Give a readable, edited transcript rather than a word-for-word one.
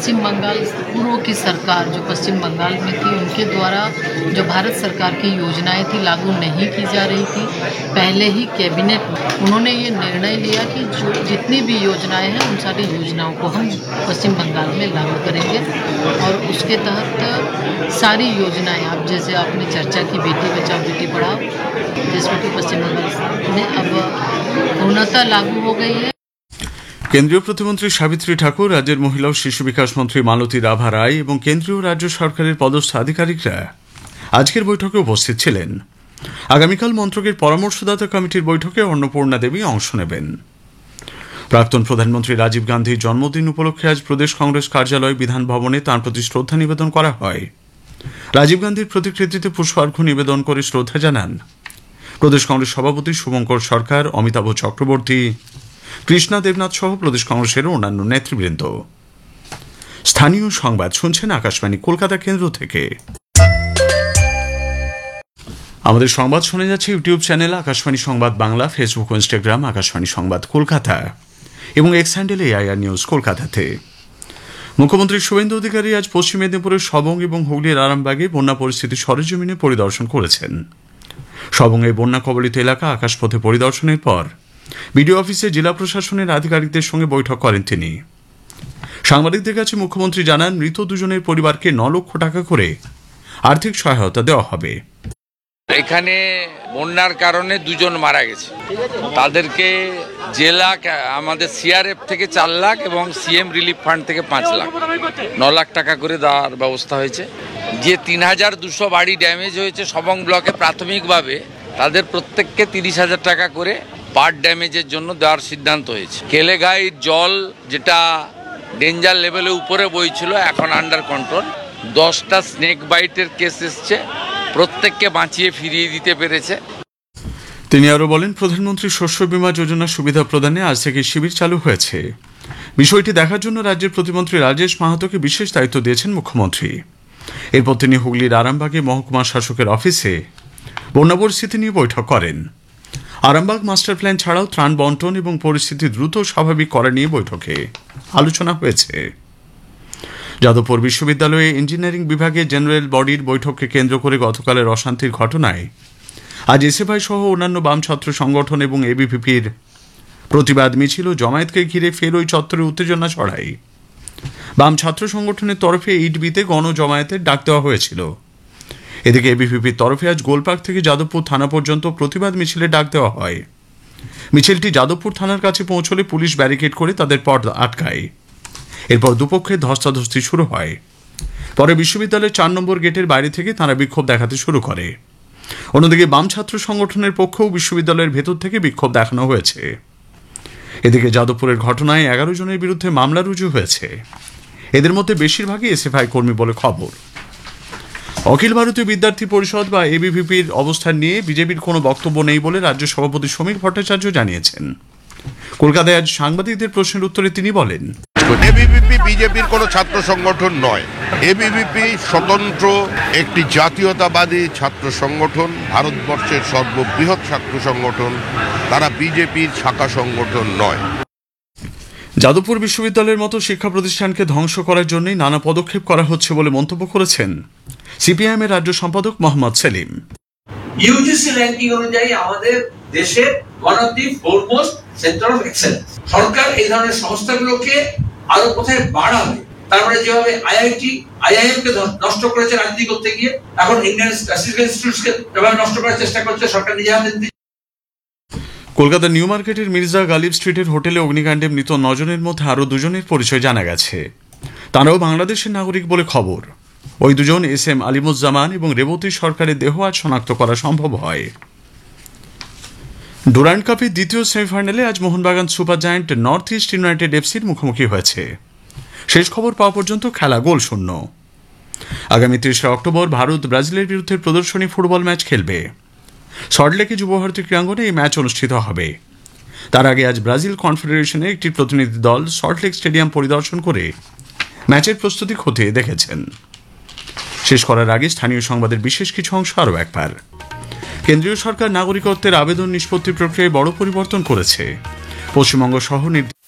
पश्चिम बंगाल पूर्व की सरकार जो पश्चिम बंगाल में थी उनके द्वारा जो भारत सरकार की योजनाएं थी लागू नहीं की जा रही थी। पहले ही कैबिनेट में उन्होंने ये निर्णय लिया कि जो जितनी भी योजनाएं हैं उन सारी योजनाओं को हम पश्चिम बंगाल में लागू करेंगे और उसके तहत सारी योजनाएं आप जैसे आपने चर्चा की बेटी बचाओ बेटी पढ़ाओ जिसमें कि पश्चिम बंगाल में अब पूर्णतः लागू हो गई है। কেন্দ্রীয় প্রতিমন্ত্রী সাবিত্রী ঠাকুর, রাজ্যের মহিলা ও শিশু বিকাশ মন্ত্রী মালতী রাভা রায় এবং কেন্দ্রীয় রাজ্য সরকারের পদস্থ আধিকারিকরা আজকের বৈঠকে উপস্থিত ছিলেন। আগামীকাল মন্ত্রকের পরামর্শদাতা কমিটির বৈঠকে অন্নপূর্ণা দেবী অংশ নেবেন। প্রাক্তন প্রধানমন্ত্রী রাজীব গান্ধীর জন্মদিন উপলক্ষে আজ প্রদেশ কংগ্রেস কার্যালয় বিধান ভবনে তাঁর প্রতি শ্রদ্ধা নিবেদন করা হয়। রাজীব গান্ধীর প্রতিকৃতিতে পুষ্পার্ঘ্য নিবেদন করে শ্রদ্ধা জানান প্রদেশ কংগ্রেস সভাপতি শুভঙ্কর সরকার, অমিতাভ চক্রবর্তী, কৃষ্ণা দেবনাথ সহ প্রদেশ কংগ্রেসের অন্যান্য নেতৃবৃন্দ। স্থানীয় সংবাদ শুনছেন আকাশবাণী কলকাতা কেন্দ্র থেকে। আমাদের সংবাদ শোনা যাচ্ছে ইউটিউব চ্যানেল আকাশবাণী সংবাদ বাংলা, ফেসবুক ও ইনস্টাগ্রাম আকাশবাণী সংবাদ কলকাতা এবং এক্স হ্যান্ডেল এআইআর নিউজ কলকাতাতে। মুখ্যমন্ত্রী শুভেন্দু অধিকারী আজ পশ্চিম মেদিনীপুরের সবং এবং হুগলির আরামবাগে বন্যা পরিস্থিতি সরেজমিনে পরিদর্শন করেছেন। সবংয়ের বন্যা কবলিত এলাকা আকাশপথে পরিদর্শনের পর বিডিও অফিসে জেলা প্রশাসনের আধিকারিকদের সঙ্গে বৈঠক করেন তিনি। সাংবাদিকদের কাছে মুখ্যমন্ত্রী জানান, মৃত দুজনের পরিবারকে 9 লক্ষ টাকা করে আর্থিক সহায়তা দেওয়া হবে। এখানে বন্যার কারণে 2 জন মারা গেছে, তাদেরকে জেলা আমাদের সিআরএফ থেকে 4 লাখ এবং সিএম রিলিফ ফান্ড থেকে 5 লাখ 9 লাখ টাকা করে দেওয়ার ব্যবস্থা হয়েছে। যে 3200 বাড়ি ড্যামেজ হয়েছে সবং ব্লকে প্রাথমিকভাবে তাদের প্রত্যেককে 30,000 টাকা করে পার্ট ড্যামেজের জন্য দেওয়ার সিদ্ধান্ত হয়েছে। কেলেঘাইয়ের জল যেটা ডেঞ্জার লেভেলে উপরে বইছিল এখন আন্ডার কন্ট্রোল। 10টা স্নেক বাইটের কেস এসছে, প্রত্যেককে বাঁচিয়ে ফিরিয়ে দিতে পেরেছে। তিনি আরো বলেন, প্রধানমন্ত্রী শস্য বীমা যোজনা সুবিধা প্রদানে আজ থেকে শিবির চালু হয়েছে। বিষয়টি দেখার জন্য রাজ্যের প্রতিমন্ত্রী রাজেশ মাহাতোকে বিশেষ দায়িত্ব দিয়েছেন মুখ্যমন্ত্রী। এরপর তিনি হুগলির আরামবাগে মহকুমা শাসকের অফিসে বন্যা পরিস্থিতি নিয়ে বৈঠক করেন। আরামবাগ মাস্টার প্ল্যান ছাড়াও ত্রাণ বন্টন এবং পরিস্থিতি দ্রুত স্বাভাবিক করা নিয়ে বৈঠকে আলোচনা হয়েছে। যাদবপুর বিশ্ববিদ্যালয়ে ইঞ্জিনিয়ারিং বিভাগের জেনারেল বডির বৈঠককে কেন্দ্র করে গতকালের অশান্তির ঘটনায় আজ এসএফআই সহ অন্যান্য বাম ছাত্র সংগঠন এবং এবিভিপির প্রতিবাদ মিছিল ও জমায়েতকে ঘিরে ফের ওই চত্বরে উত্তেজনা ছড়ায়। বাম ছাত্র সংগঠনের তরফে ইটবিতে গণজমায়েতের ডাক দেওয়া হয়েছিল। এদিকে এবিভিপির তরফে আজ গোলপার্ক থেকে যাদবপুর থানা পর্যন্ত প্রতিবাদ মিছিলে ডাক দেওয়া হয়। মিছিলটি যাদবপুর থানার কাছে পৌঁছলে পুলিশ ব্যারিকেড করে তাদের পথ আটকায়। এরপর দুপক্ষের ধস্তাধস্তি শুরু হয়। পরে বিশ্ববিদ্যালয়ের 4 নম্বর গেটের বাইরে থেকে তারা বিক্ষোভ দেখাতে শুরু করে। অন্যদিকে বাম ছাত্র সংগঠনের পক্ষেও বিশ্ববিদ্যালয়ের ভেতর থেকে বিক্ষোভ দেখানো হয়েছে। এদিকে যাদবপুরের ঘটনায় 11 জনের বিরুদ্ধে মামলা রুজু হয়েছে। এদের মধ্যে বেশিরভাগই এসএফআই কর্মী বলে খবর। অখিল ভারতীয় বিদ্যার্থী পরিষদ বা এবিভিপির অবস্থান নিয়ে বিজেপির কোনো বক্তব্য নেই বলে রাজ্য সভাপতি সমীর ভট্টাচার্য জানিয়েছেন। কলকাতায় আজ সাংবাদিকদের প্রশ্নের উত্তরে তিনি বলেন, এবিভিপি বিজেপির কোনো ছাত্র সংগঠন নয়। এবিভিপি স্বতন্ত্র একটি জাতীয়তাবাদী ছাত্র সংগঠন, ভারতবর্ষের সর্ববৃহৎ ছাত্র সংগঠন। তারা বিজেপির শাখা সংগঠন নয়। যাদবপুর বিশ্ববিদ্যালয়ের মতো শিক্ষা প্রতিষ্ঠানকে ধ্বংস করার জন্যই নানা পদক্ষেপ করা হচ্ছে বলে মন্তব্য করেছেন সিপিআইএম এর রাজ্য সম্পাদক মোহাম্মদ সেলিম। ইউজিসি র্যাঙ্কিং অনুযায়ী আমাদের দেশের one of the foremost centre of excellence. সরকার এই ধরনের সংস্থাগুলোকে আরো কোথায় বাড়াবে, তারপরে যেভাবে আইআইএম কে নষ্ট করেছে রাজনীতি করতে গিয়ে, এখন ইন্ডিয়ান স্ট্যাটিস্টিক্যাল ইনস্টিটিউটকে যেভাবে নষ্ট করার চেষ্টা করছে সরকার নিজে হাতে। কলকাতার নিউ মার্কেটের মির্জা গালিব স্ট্রিটের হোটেলে অগ্নিকাণ্ডে মৃত 9 জনের মধ্যে আরও 2 জনের পরিচয় জানা গেছে। তারাও বাংলাদেশের নাগরিক বলে খবর। ওই 2 জন এসএম আলিমুজ্জামান এবং রেবতী সরকারের দেহ আজ শনাক্ত করা সম্ভব হয়। ডুরান্ড কাপের দ্বিতীয় সেমিফাইনালে আজ Mohun Bagan super giant north east United এফসির মুখোমুখি হয়েছে। শেষ খবর পাওয়া পর্যন্ত খেলা গোলশূন্য। আগামী 30 অক্টোবর ভারত ব্রাজিলের বিরুদ্ধে প্রদর্শনী ফুটবল ম্যাচ খেলবে। সল্টলেকে যুবভারতী ক্রীড়াঙ্গনে এই ম্যাচ অনুষ্ঠিত হবে। তার আগে আজ ব্রাজিল কনফেডারেশনের একটি প্রতিনিধি দল সল্টলেক স্টেডিয়াম পরিদর্শন করে ম্যাচের প্রস্তুতি খতিয়ে দেখেছেন। শেষ করার আগে স্থানীয় সংবাদের বিশেষ কিছু অংশ আরও একবার। কেন্দ্রীয় সরকার নাগরিকত্বের আবেদন নিষ্পত্তি প্রক্রিয়ায় বড় পরিবর্তন করেছে। পশ্চিমবঙ্গ সহ